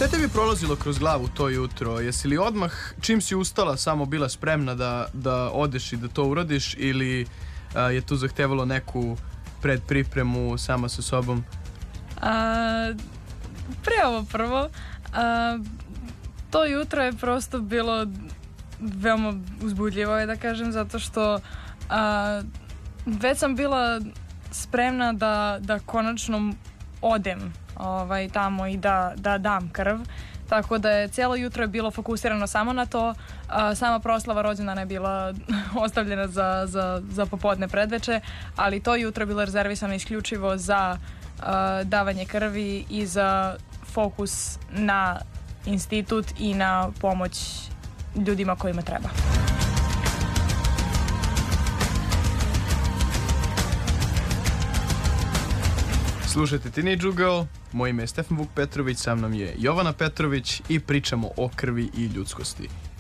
Šta je tebi prolazilo kroz glavu to jutro? Jesi li odmah, čim si ustala, samo bila spremna da odeš i da to uradiš, ili je tu zahtevalo neku predpripremu sama sa sobom? Pre ovo prvo, to jutro je prosto bilo veoma uzbudljivo, da kažem, zato što već sam bila spremna da konačno odem tamo i da dam krv. Tako da je cijelo jutro bilo fokusirano samo na to. Sama proslava rođendana je bila ostavljena za popodne predveče, ali to jutro je bilo rezervisano isključivo za davanje krvi i za fokus na institut i na pomoć ljudima kojima treba. Slušajte Teenage Ugao, moje ime je Stefan Vuk Petrović, sa mnom je Jovana Petrović i pričamo o krvi i ljudskosti.